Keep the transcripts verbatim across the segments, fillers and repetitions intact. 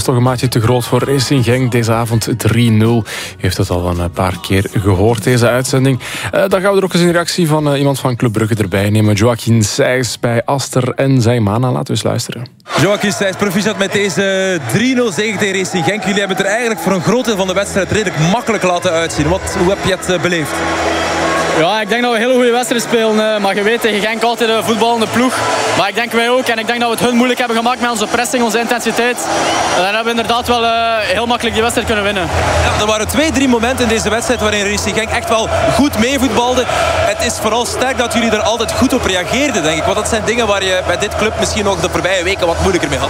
toch een maatje te groot voor Racing Genk. Deze avond drie nul. U heeft het al een paar keer gehoord, deze uitzending. Uh, dan gaan we er ook eens een reactie van uh, iemand van Club Brugge erbij nemen. Joaquin Sijs bij Aster en Zaimana. Laten we eens luisteren. Joaquin Sijs, proficiat met deze drie nul zege tegen Racing Genk. Jullie hebben het er eigenlijk voor een groot deel van de wedstrijd redelijk makkelijk laten uitzien. Wat, hoe heb je het uh, beleefd? Ja, ik denk dat we een hele goede wedstrijd spelen. Maar je weet, tegen Genk altijd een voetballende ploeg. Maar ik denk wij ook. En ik denk dat we het hun moeilijk hebben gemaakt met onze pressing, onze intensiteit. En dan hebben we inderdaad wel uh, heel makkelijk die wedstrijd kunnen winnen. Ja, er waren twee, drie momenten in deze wedstrijd waarin Racing Genk echt wel goed meevoetbalde. Het is vooral sterk dat jullie er altijd goed op reageerden, denk ik. Want dat zijn dingen waar je bij dit club misschien nog de voorbije weken wat moeilijker mee had.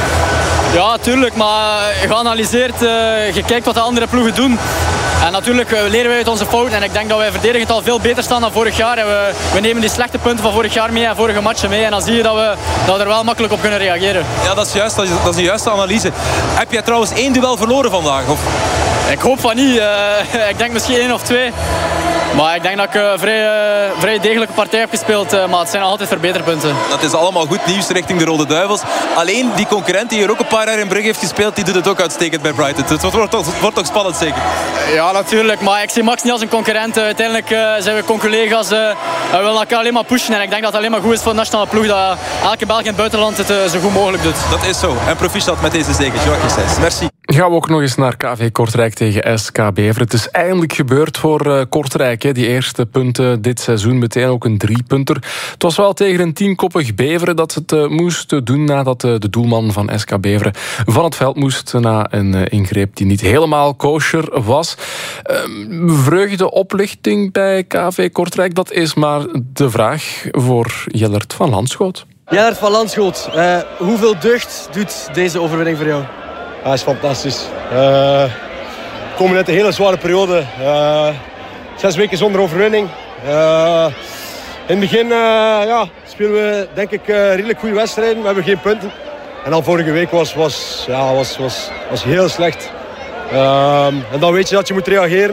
Ja, tuurlijk. Maar je analyseert, uh, je kijkt wat de andere ploegen doen. En natuurlijk uh, leren wij uit onze fouten. En ik denk dat wij verdedigend al veel beter staan dan vorig jaar. En we, we nemen die slechte punten van vorig jaar mee en vorige matchen mee. En dan zie je dat we, dat we er wel makkelijk op kunnen reageren. Ja, dat is juist. Dat is, dat is de juiste analyse. Heb jij trouwens één duel verloren vandaag? Of? Ik hoop van niet. Uh, ik denk misschien één of twee. Maar ik denk dat ik een vrij, uh, vrij degelijke partij heb gespeeld. Uh, maar het zijn altijd verbeterpunten. Dat is allemaal goed nieuws richting de Rode Duivels. Alleen die concurrent die hier ook een paar jaar in Brugge heeft gespeeld, die doet het ook uitstekend bij Brighton. Het wordt toch, het wordt toch spannend zeker? Ja, natuurlijk. Maar ik zie Max niet als een concurrent. Uh, uiteindelijk uh, zijn we conculega's. Uh, we willen elkaar alleen maar pushen. En ik denk dat het alleen maar goed is voor de nationale ploeg. Dat elke Belg in het buitenland het uh, zo goed mogelijk doet. Dat is zo. En proficiat met deze zege. Joaquin Sijs. Merci. Gaan we ook nog eens naar K V Kortrijk tegen S K Beveren. Het is eindelijk gebeurd voor uh, Kortrijk. Hè. Die eerste punten dit seizoen, meteen ook een driepunter. Het was wel tegen een tienkoppig Beveren dat het uh, moest doen nadat uh, de doelman van S K Beveren van het veld moest na een uh, ingreep die niet helemaal kosher was. Uh, vreugde, oplichting bij K V Kortrijk, dat is maar de vraag voor Jellert van Landschoot. Jellert van Landschoot, uh, hoeveel deugd doet deze overwinning voor jou? Ja, dat is fantastisch. Uh, we komen uit een hele zware periode. Uh, zes weken zonder overwinning. Uh, in het begin uh, ja, spelen we denk ik uh, redelijk goede wedstrijden. We hebben geen punten. En dan vorige week was, was, ja, was, was, was heel slecht. Uh, en dan weet je dat je moet reageren.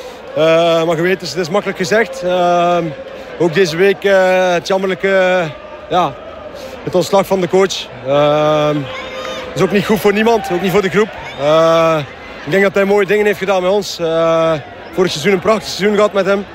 Uh, maar je weet, het is, het is makkelijk gezegd. Uh, ook deze week uh, het jammerlijke uh, ja, het ontslag van de coach. Uh, Dat is ook niet goed voor niemand, ook niet voor de groep. Uh, ik denk dat hij mooie dingen heeft gedaan met ons. Uh, vorig seizoen een prachtig seizoen gehad met hem.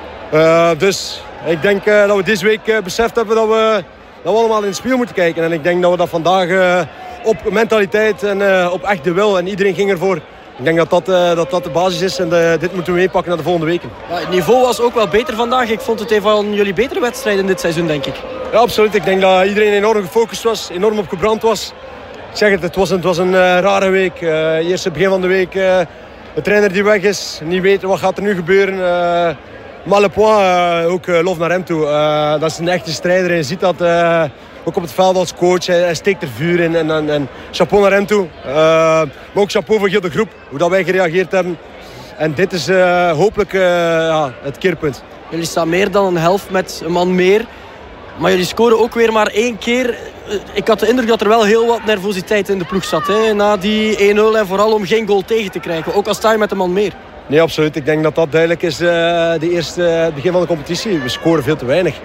Uh, dus ik denk uh, dat we deze week uh, beseft hebben dat we, dat we allemaal in het spiegel moeten kijken. En ik denk dat we dat vandaag uh, op mentaliteit en uh, op echt de wil. En iedereen ging ervoor. Ik denk dat dat, uh, dat, dat de basis is en de, dit moeten we meepakken naar de volgende weken. Ja, het niveau was ook wel beter vandaag. Ik vond het een van jullie betere wedstrijden dit seizoen, denk ik. Ja, absoluut. Ik denk dat iedereen enorm gefocust was, enorm op gebrand was. Ik zeg het, het was een, het was een uh, rare week. Uh, eerst het begin van de week, uh, de trainer die weg is, niet weten wat gaat er nu gebeuren. Uh, maar le point, uh, ook uh, lof naar hem toe. Uh, dat is een echte strijder en je ziet dat uh, ook op het veld als coach. Hij, hij steekt er vuur in en, en, en chapeau naar hem toe. Uh, maar ook chapeau voor heel de groep, hoe dat wij gereageerd hebben. En dit is uh, hopelijk uh, ja, het keerpunt. Jullie staan meer dan een helft met een man meer. Maar jullie scoren ook weer maar één keer. Ik had de indruk dat er wel heel wat nervositeit in de ploeg zat. Hè? Na die één nul en vooral om geen goal tegen te krijgen. Ook al sta je met een man meer. Nee, absoluut. Ik denk dat dat duidelijk is. Uh, de eerste, het begin van de competitie. We scoren veel te weinig.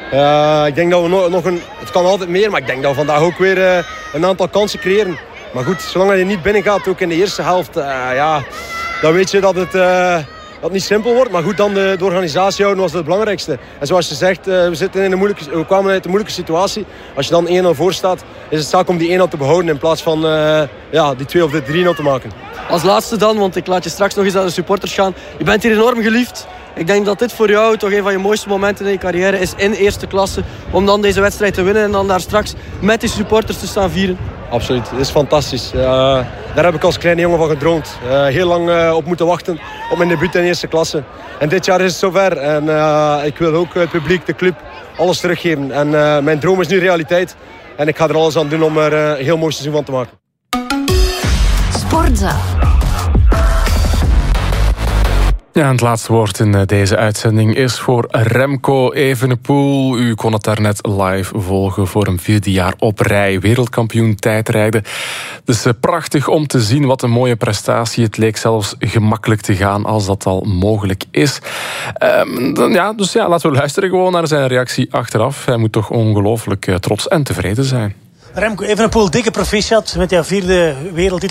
Uh, ik denk dat we nog, nog een... Het kan altijd meer, maar ik denk dat we vandaag ook weer uh, een aantal kansen creëren. Maar goed, zolang je niet binnen gaat, ook in de eerste helft... Uh, ja, dan weet je dat het... Uh, dat het niet simpel wordt, maar goed, dan de, de organisatie houden was het belangrijkste. En zoals je zegt, uh, we, zitten in een moeilijke, we kwamen uit een moeilijke situatie. Als je dan één nul voor staat, is het zaak om die één nul te behouden in plaats van uh, ja, die twee of de drie nul te maken. Als laatste dan, want ik laat je straks nog eens naar de supporters gaan. Je bent hier enorm geliefd. Ik denk dat dit voor jou toch een van je mooiste momenten in je carrière is in eerste klasse. Om dan deze wedstrijd te winnen en dan daar straks met die supporters te staan vieren. Absoluut, het is fantastisch. Uh, daar heb ik als kleine jongen van gedroomd. Uh, heel lang uh, op moeten wachten op mijn debuut in eerste klasse. En dit jaar is het zover. En uh, ik wil ook het publiek, de club, alles teruggeven. En uh, mijn droom is nu realiteit. En ik ga er alles aan doen om er uh, een heel mooi seizoen van te maken. Sportza. Ja, en het laatste woord in deze uitzending is voor Remco Evenepoel. U kon het daarnet live volgen voor een vierde jaar op rij. Wereldkampioen tijdrijden. Dus prachtig om te zien, wat een mooie prestatie. Het leek zelfs gemakkelijk te gaan als dat al mogelijk is. Um, dan, ja, dus ja, laten we luisteren gewoon naar zijn reactie achteraf. Hij moet toch ongelooflijk trots en tevreden zijn. Remco Evenepoel, dikke proficiat met jouw vierde wereldtitel.